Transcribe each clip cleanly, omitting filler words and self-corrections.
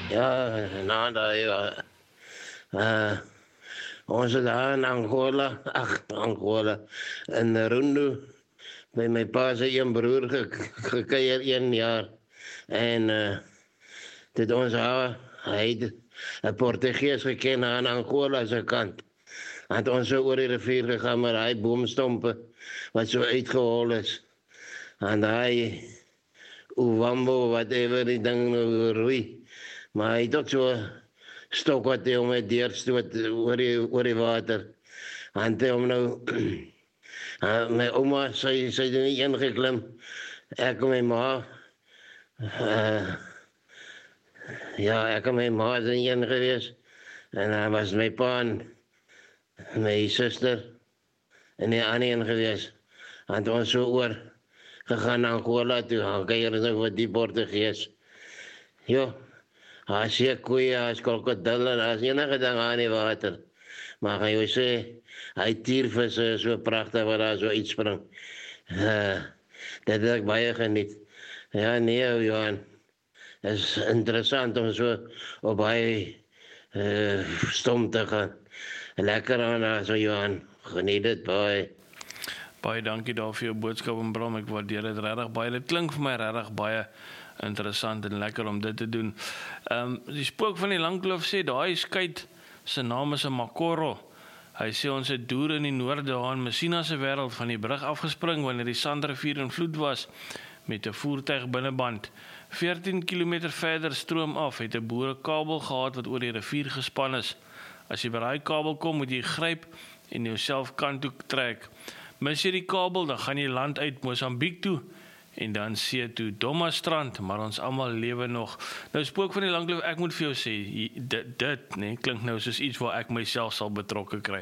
Ja, ons het daar in Angola, in Rundu, bij mijn pa zijn een broer gekeierd 1 jaar. En dit ons hij het een Portugees gekend aan Angola zijn kant. Had ons zo oor die rivier gegaan met hij boomstompen, wat zo uitgehold is. En hij, Uwambo, whatever, die ding nou roei. Maar hij had ook zo'n stok wat hij om het deurstoot oor die water. En hij om nou, mijn oma, zij het er niet ingeklim. Ik en mijn ma, ja, ik en mijn ma is er niet in geweest. En hij was mijn pa en mijn zuster en die andere in geweest. En toen zo oor gegaan naar Angola toe, gaan kijken nog wat die Portugees. Ja, als je koeien, als krokodillen, als enige ding aan die water. Maar gaan je zeggen, hij tiervissen zo prachtig waar daar zo uitspringt. Dat heb ik baie geniet. Ja, nee, Johan. Het is interessant om zo op hij stom te gaan. Lekker aan zo, Johan. Geniet het baie. Baie dankie daar vir jou boodskap en Bram, ek waardeer dit regtig baie. Dit klink vir my regtig baie interessant en lekker om dit te doen. Die spook van die Langkloof sê daai skei se naam is 'n Makoro. Hy sê ons het deur in die noorde daar in Messina se wêreld van die brug afgespring wanneer die Sandrivier in vloed was met 'n voertuig binneband. 14 km verder stroom af het 'n boer 'n kabel gehad wat oor die rivier gespan is. As jy by daai kabel kom, moet jy gryp en jouself kant toe trek. Mis jy die kabel, dan gaan jy land uit Mosambiek toe en dan see toe Dommastrand, maar ons almal lewe nog. Nou spook van die Langkloof, ek moet vir jou sê, dit nee, klink nou soos iets waar ek myself sal betrokke kry.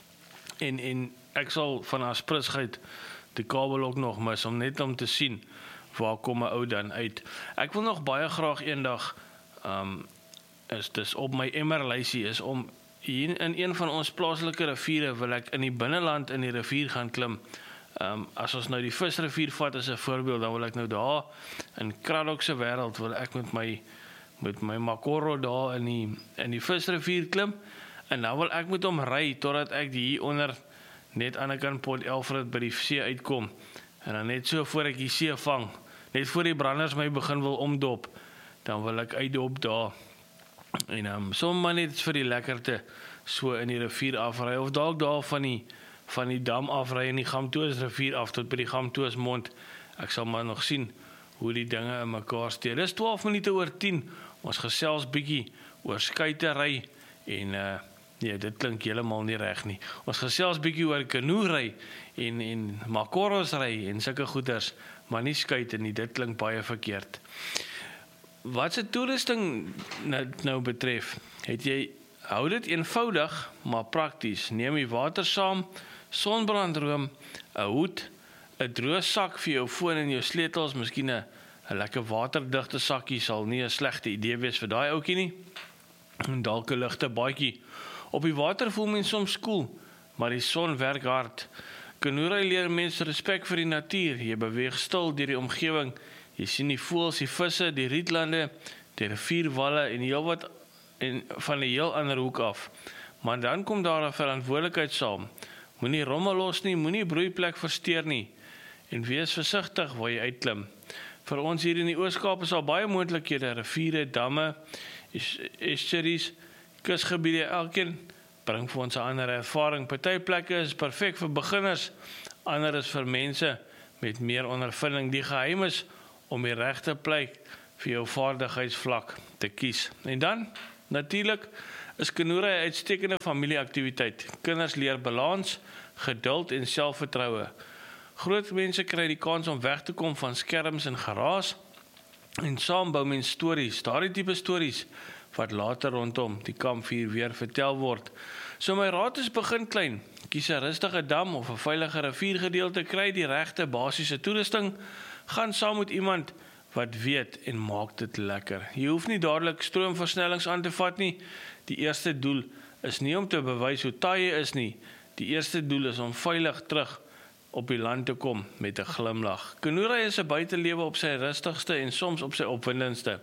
En ek sal van Asprusheid die kabel ook nog mis, om net om te sien, waar kom 'n ou dan uit. Ek wil nog baie graag eendag, dis op my emmerlysie, is om hier in een van ons plaaslike riviere wil ek in die binneland in die rivier gaan klim. As ons nou die Visrivier vat as 'n voorbeeld, dan wil ek nou daar in Kraddock se wêreld wil ek met my Makoro daar in die Visrivier klim en dan wil ek met hom ry totdat ek hier onder net aan die kant Port Elfrid by die see uitkom en dan net so voor ek die see vang, net voor die branders my begin wil omdop, dan wil ek uitdop daar. En sommer net vir die lekkerte so in die rivier afry of dalk daar van die dam afry in die Gamtoos rivier af tot by die Gamtoos mond. Ek sal maar nog sien hoe die dinge in mekaar steek. Dis 12 minute oor 10. Ons gesels bietjie oor skeietery en nee, dit klink heeltemal nie reg nie. Ons gesels bietjie oor kanoery en makoros ry en sulke goeders, maar nie skeite nie. Dit klink baie verkeerd. Wat se toerusting nou betref, hou dit eenvoudig, maar prakties. Neem die water saam, sonbrandroom, 'n hoed, 'n droë sak vir jou foon en jou sleutels, miskien 'n lekker waterdigte sakkie sal nie 'n slegte idee wees vir daai ouetjie nie. En dalk 'n ligte baadjie. Op die water voel mens soms koel, maar die son werk hard. Kanoery leer mense respek vir die natuur. Jy beweeg stil deur die omgewing. Jy sien die voëls, die visse, die rietlande, die rivierwalle en heelwat van 'n heel ander hoek af. Maar dan kom daar 'n verantwoordelikheid saam. Moenie rommel los nie, moenie broeiplek versteur nie en wees versigtig waar jy uitklim. Vir ons hier in die Oos-Kaap is al baie moontlikhede, riviere, damme, estuaries, kusgebiede, elkeen bring vir ons 'n ander ervaring. Party plekke is perfek vir beginners, ander is vir mense met meer ondervinding. Die geheim is om die regte plek vir jou vaardigheidsvlak te kies. En dan, natuurlik, is kanoery 'n uitstekende familieaktiwiteit. Kinders leer balans, geduld en selfvertroue. Groot mense kry die kans om weg te kom van skerms en geraas en saam bou mens stories, daardie tipe stories wat later rondom die kampvuur weer vertel word. So my raad is begin klein. Kies 'n rustige dam of 'n veilige riviergedeelte, kry die regte basiese toerusting, gaan saam met iemand wat weet en maak dit lekker. Jy hoef nie dadelik stroomversnellings aan te vat nie. Die eerste doel is nie om te bewys hoe taai jy is nie. Die eerste doel is om veilig terug op die land te kom met 'n glimlag. Kanoery is 'n buitelewe op sy rustigste en soms op sy opwindendste.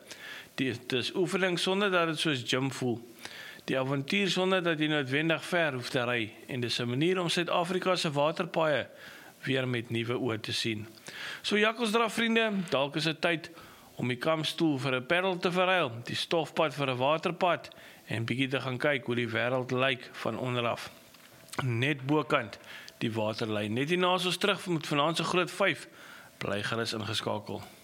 Dit is oefening sonder dat dit soos gym voel. Die avontuur sonder dat jy noodwendig ver hoef te ry en dis 'n manier om Suid-Afrika se waterpaaie weer met nuwe oë te sien. So Jakkalsdraf vriende, dalk is dit tyd om die kampstoel vir 'n paddel te verruil, die stofpad vir 'n waterpad en bietjie te gaan kyk hoe die wêreld lyk van onderaf. Net bokant die waterlyn. Net hierna as ons terug met vanaand se groot 5, bly gerus ingeskakel.